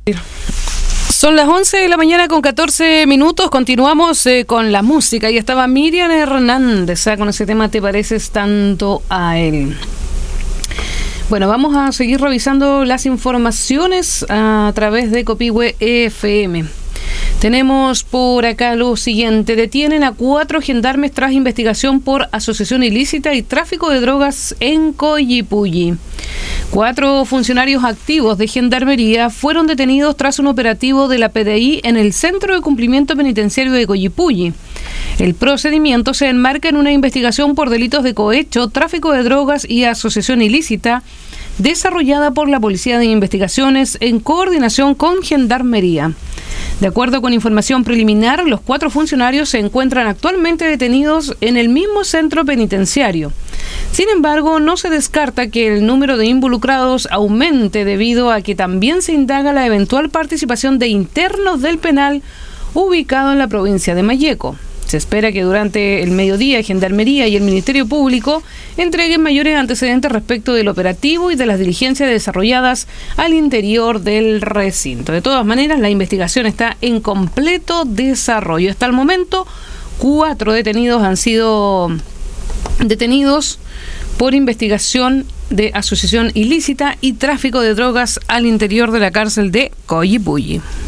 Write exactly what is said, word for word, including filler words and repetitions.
Son las once de la mañana con catorce minutos. Continuamos eh, con la música. Y estaba Miriam Hernández ¿eh? con ese tema Te pareces tanto a él. Bueno, vamos a seguir revisando las informaciones a través de Copihue F M. Tenemos por acá lo siguiente. Detienen a cuatro gendarmes tras investigación por asociación ilícita y tráfico de drogas en Collipulli. Cuatro funcionarios activos de Gendarmería fueron detenidos tras un operativo de la P D I en el Centro de Cumplimiento Penitenciario de Collipulli. El procedimiento se enmarca en una investigación por delitos de cohecho, tráfico de drogas y asociación ilícita desarrollada por la Policía de Investigaciones en coordinación con Gendarmería. De acuerdo con información preliminar, los cuatro funcionarios se encuentran actualmente detenidos en el mismo centro penitenciario. Sin embargo, no se descarta que el número de involucrados aumente debido a que también se indaga la eventual participación de internos del penal ubicado en la provincia de Malleco. Se espera que durante el mediodía Gendarmería y el Ministerio Público entreguen mayores antecedentes respecto del operativo y de las diligencias desarrolladas al interior del recinto. De todas maneras, la investigación está en completo desarrollo. Hasta el momento, cuatro detenidos han sido detenidos por investigación de asociación ilícita y tráfico de drogas al interior de la cárcel de Collipulli.